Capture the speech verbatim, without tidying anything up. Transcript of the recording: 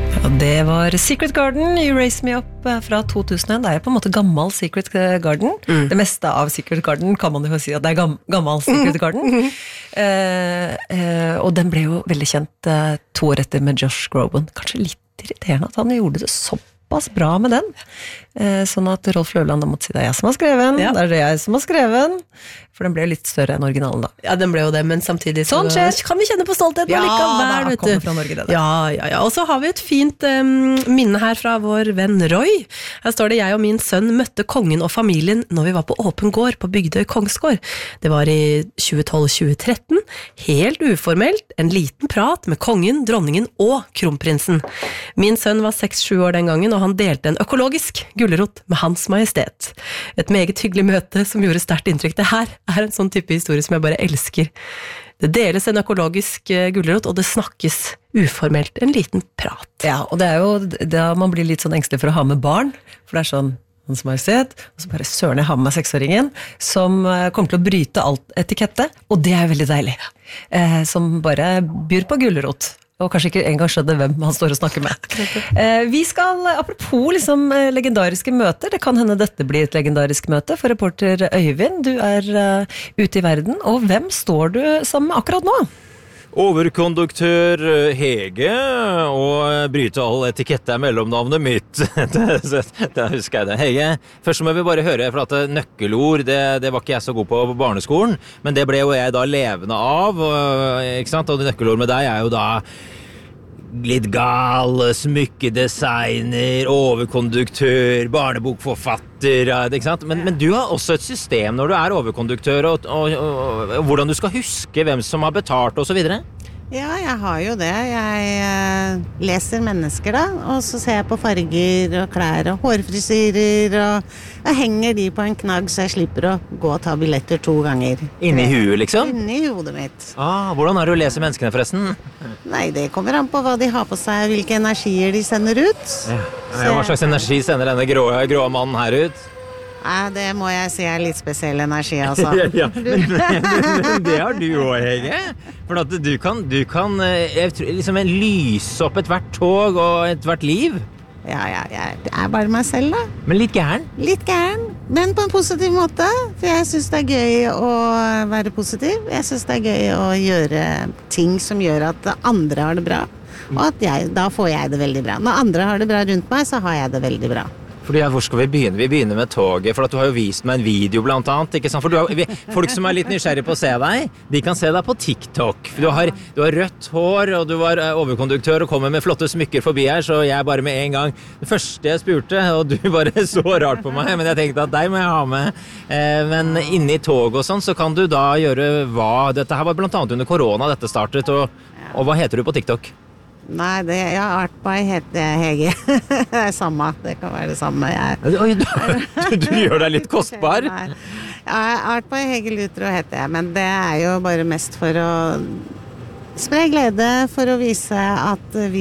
Ja, det var Secret Garden, You Raise Me Up fra to tusen og en. Det er på en måte gammel Secret Garden. Mm. Det meste av Secret Garden kan man jo si at det er gam gammel Secret Garden. Mm. Eh, eh, og den ble jo veldig kjent eh, to år etter med Josh Groban. Kanskje litt irriterende at han gjorde det såpass bra med den. Eh, sånn at Rolf Løvland da måtte si det er jeg som har skrevet den, ja. Det er det jeg som har skrevet den. For den ble litt større enn originalen da. Ja, den ble jo det, men samtidig så sånn kan vi kjenne på stolthet ja, likevel, vet du. Kommer fra Norge, det der. Ja, ja, ja. Og så har vi et fint um, minne her fra vår venn Roy. Her står det, jeg og min sønn møtte kongen og familien når vi var på åpen gård på Bygdøy Kongsgård. Det var i tjue tolv tjue tretten, helt uformelt, en liten prat med kongen, dronningen og kronprinsen. Min sønn var seks sju år den gangen, og han delte en økologisk gullerot med Hans Majestet. Et meget hyggelig møte som gjorde sterkt inntrykk. Det her er en sånn type historie som jeg bare elsker. Det deles en økologisk gullerot, og det snakkes uformelt, en liten prat. Ja, og det er jo da man blir litt sånn engstelig for å ha med barn, for det er sånn, Hans Majestet, og så bare søren jeg har med meg seksåringen, som kommer til å bryte alt etikette, og det er veldig deilig. Eh, som bare byr på gullerot. Og kanskje ikke engang skjønne hvem han står og snakker med. Eh, vi skal, apropos liksom, legendariske møter, det kan hende dette blir et legendarisk møte, for reporter Øyvind, du er uh, ute i verden, og hvem står du sammen med akkurat nå? Overkonduktør Hege, og bryte all etikette er mellomnavnet mitt. Da husker jeg det. Hege, først må vi bare høre, for at nøkkelord, det, det var ikke jeg så god på på barneskolen, men det ble jo jeg da levende av, ikke sant? Og nøkkelord med deg er jo da litt gal, smykkedesigner, overkonduktør, barnebokforfatter, ikke sant? Men, men du har også et system når du er overkonduktør, og, og, og, og hvordan du skal huske hvem som har betalt og så videre? Ja, jeg har jo det. Jeg eh, leser mennesker da, og så ser jeg på farger og klær og hårfrisyrer, og jeg henger de på en knagg så jeg slipper å gå og ta billetter to ganger. Inni huet liksom? Inni hodet mitt. Ah, hvordan er det å lese menneskene forresten? Nei, det kommer an på hva de har på seg, hvilke energier de sender ut. Ja, ja hva slags energi sender denne grå, grå mannen her ut? Nei, det må jeg si er litt spesiell energi, altså. ja, ja. Men, men, men det har du også, Hege. For at du kan, du kan jeg tror, liksom lyse opp et hvert tog og et hvert liv. Ja, ja, jeg er bare meg selv da. Men litt gæren? Litt gæren, men på en positiv måte. For jeg synes det er gøy å være positiv. Jeg synes det er gøy å gjøre ting som gjør at andre har det bra. Og at jeg, da får jeg det veldig bra. Når andre har det bra rundt meg, så har jeg det veldig bra. Fordi, ja, hvor skal vi begynne? Vi begynner med toget, for at du har jo vist meg en video blant annet, ikke sant? For du har, vi, folk som er litt nysgjerrige på å se deg, de kan se deg på TikTok. For du har, du har rødt hår, og du var overkonduktør og kommer med flotte smykker forbi her, så jeg bare med en gang, det første jeg spurte, og du bare så rart på meg, men jeg tenkte at deg må jeg ha med. Eh, men inne i tog og sånn, så kan du da gjøre hva? Dette her var blant annet under korona dette startet, og, og hva heter du på TikTok? Nei, det, ja, Artby heter jeg, Hege. Det er samme, det kan være det samme. Jeg. Oi, du, du, du gjør deg litt kostbar. Ja, Artby Hege Lutro heter jeg, men det er jo bare mest for å spre glede, for å vise at vi